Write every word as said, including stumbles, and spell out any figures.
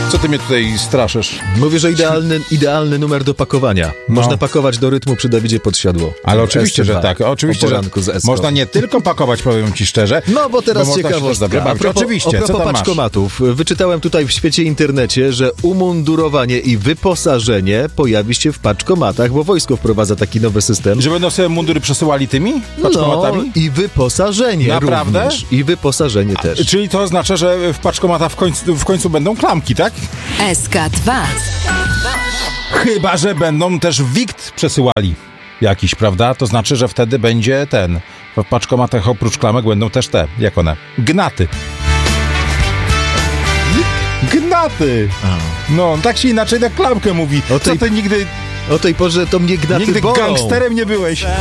Co ty mnie tutaj straszysz? Mówię, że idealny, idealny numer do pakowania. Można No. pakować do rytmu przy Dawidzie Podsiadło. Ale oczywiście, S C dwa. że tak. Oczywiście, O że poranku z Eską. można nie tylko pakować, powiem ci szczerze. No bo teraz bo można się też ciekawostka. dobrze bawić. A propos, Oczywiście, a co propos tam masz? paczkomatów. Wyczytałem tutaj w świecie internecie, że umundurowanie i wyposażenie pojawi się w paczkomatach, bo wojsko wprowadza taki nowy system. Że będą sobie mundury przesyłali tymi paczkomatami? No i wyposażenie Naprawdę? również. I wyposażenie też. Czyli to oznacza, że w paczkomatach w końcu, w końcu będą klamki, tak? S K dwa. Chyba że będą też wikt przesyłali jakiś, prawda? To znaczy, że wtedy będzie ten. W paczkomatach oprócz klamek będą też te, jak one? Gnaty. Gnaty! No, tak się inaczej na klamkę mówi. O tej- Co ty nigdy, O tej porze to mnie gnaty nigdy bolą. gangsterem nie byłeś?